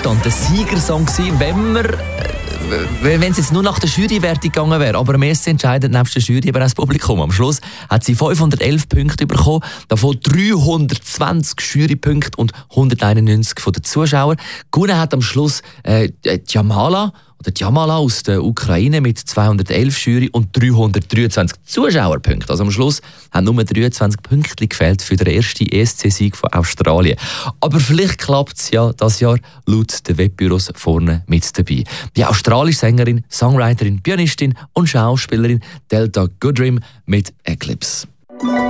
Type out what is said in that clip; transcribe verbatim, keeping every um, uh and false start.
Abstand der Siegersong gewesen, wenn wir wenn es jetzt nur nach der Jurywertung gegangen wäre. Aber am ersten entscheidet nebst der Jury aber auch das Publikum. Am Schluss hat sie fünfhundertelf Punkte bekommen, davon dreihundertzwanzig Jurypunkte und hunderteinundneunzig von den Zuschauern. Gewonnen hat am Schluss äh, Jamala oder Jamala aus der Ukraine mit zweihundertelf Jury und dreihundertdreiundzwanzig Zuschauerpunkten. Also am Schluss haben nur dreiundzwanzig Punkte gefehlt für den ersten E S C-Sieg von Australien. Aber vielleicht klappt es ja dieses Jahr laut den Webbüros vorne mit dabei. Die australische Sängerin, Songwriterin, Pianistin und Schauspielerin Delta Goodrem mit Eclipse.